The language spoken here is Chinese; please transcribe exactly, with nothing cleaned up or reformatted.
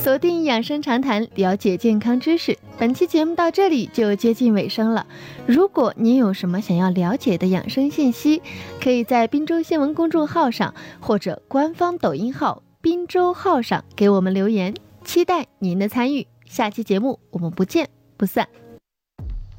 锁定养生常谈，了解健康知识。本期节目到这里就接近尾声了。如果你有什么想要了解的养生信息，可以在滨州新闻公众号上或者官方抖音号滨州号上给我们留言，期待您的参与。下期节目我们不见不散。